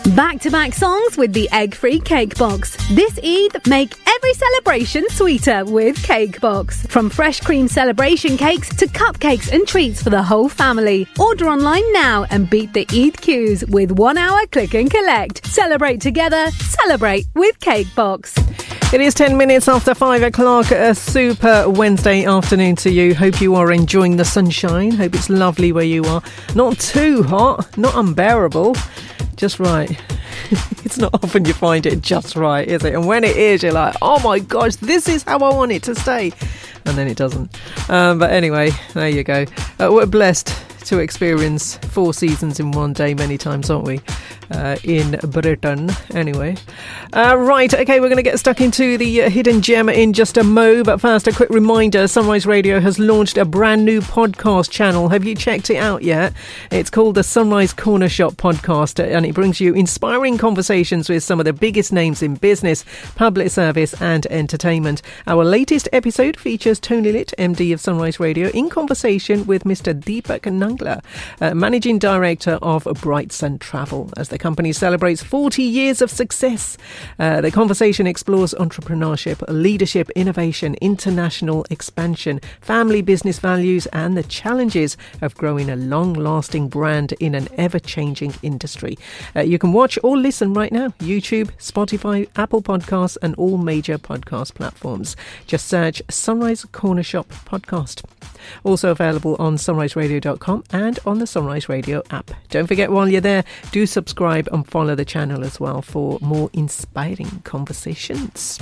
Back-to-back songs with the egg-free Cake Box. This Eid, make every celebration sweeter with Cake Box. From fresh cream celebration cakes to cupcakes and treats for the whole family. Order online now and beat the Eid queues with 1 hour click and collect. Celebrate together, celebrate with Cake Box. It is 10 minutes after 5 o'clock. A super Wednesday afternoon to you. Hope you are enjoying the sunshine. Hope it's lovely where you are. Not too hot, not unbearable. Just right. It's not often you find it just right, is it? And when it is, you're like, oh my gosh, this is how I want it to stay. And then it doesn't. But anyway, there you go. We're blessed to experience 4 seasons in one day many times, aren't we? In Britain, anyway. Right, okay, we're going to get stuck into the hidden gem in just a mo, but first a quick reminder, Sunrise Radio has launched a brand new podcast channel. Have you checked it out yet? It's called the Sunrise Corner Shop Podcast, and it brings you inspiring conversations with some of the biggest names in business, public service and entertainment. Our latest episode features Tony Litt, MD of Sunrise Radio, in conversation with Mr. Deepak Nangla, Managing Director of Bright Sun Travel, as the company celebrates 40 years of success. The conversation explores entrepreneurship, leadership, innovation, international expansion, family business values, and the challenges of growing a long-lasting brand in an ever-changing industry. You can watch or listen right now. YouTube, Spotify, Apple Podcasts, and all major podcast platforms. Just search Sunrise Corner Shop Podcast. Also available on sunriseradio.com and on the Sunrise Radio app. Don't forget, while you're there, do subscribe and follow the channel as well for more inspiring conversations.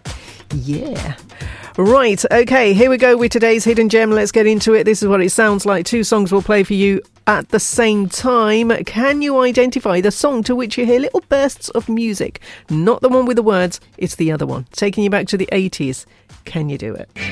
Yeah. Right, okay, here we go with today's hidden gem. Let's get into it. This is what it sounds like. 2 songs will play for you at the same time. Can you identify the song to which you hear little bursts of music? Not the one with the words, it's the other one. Taking you back to the 80s. Can you do it?